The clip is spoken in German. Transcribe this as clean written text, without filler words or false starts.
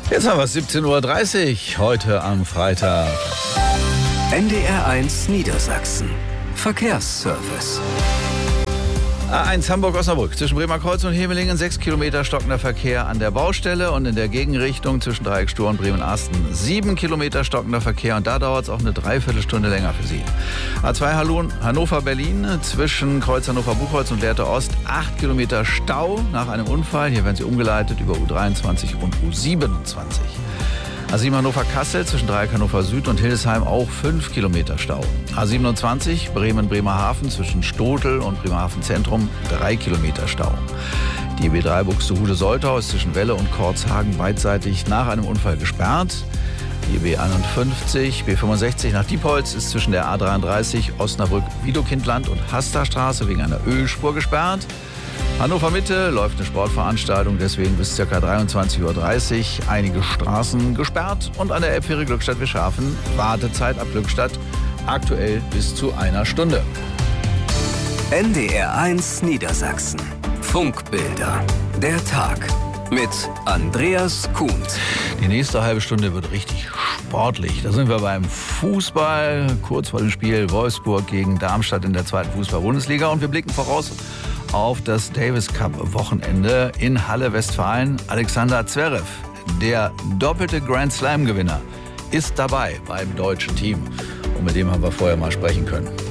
Jetzt haben wir es 17:30 Uhr, heute am Freitag. NDR1 Niedersachsen. Verkehrsservice. A1 Hamburg-Osnabrück. Zwischen Bremerkreuz und Hemelingen 6 Kilometer stockender Verkehr an der Baustelle und in der Gegenrichtung zwischen Dreieckstuhl und Bremen-Asten 7 Kilometer stockender Verkehr und da dauert es auch eine Dreiviertelstunde länger für Sie. A2 Hannover-Berlin zwischen Kreuz Hannover-Buchholz und Lehrte Ost 8 Kilometer Stau nach einem Unfall. Hier werden Sie umgeleitet über U23 und U27. A7 Hannover-Kassel zwischen Dreieck Hannover Süd und Hildesheim auch 5 Kilometer Stau. A27 Bremen-Bremerhaven zwischen Stotel und Bremerhaven Zentrum 3 Kilometer Stau. Die B3 Buxtehude-Soltau ist zwischen Welle und Korzhagen beidseitig nach einem Unfall gesperrt. Die B51, B65 nach Diepholz ist zwischen der A33 Osnabrück-Wiedokindland und Hasterstraße wegen einer Ölspur gesperrt. Hannover Mitte läuft eine Sportveranstaltung, deswegen bis ca. 23:30 Uhr einige Straßen gesperrt. Und an der Elbphäre Glückstadt-Wischhafen Wartezeit ab Glückstadt aktuell bis zu einer Stunde. NDR1 Niedersachsen. Funkbilder. Der Tag mit Andreas Kuhns. Die nächste halbe Stunde wird richtig sportlich. Da sind wir beim Fußball, kurz vor dem Spiel Wolfsburg gegen Darmstadt in der 2. Fußball-Bundesliga. Und wir blicken voraus auf das Davis Cup Wochenende in Halle, Westfalen. Alexander Zverev, der doppelte Grand Slam Gewinner, ist dabei beim deutschen Team. Und mit dem haben wir vorher mal sprechen können.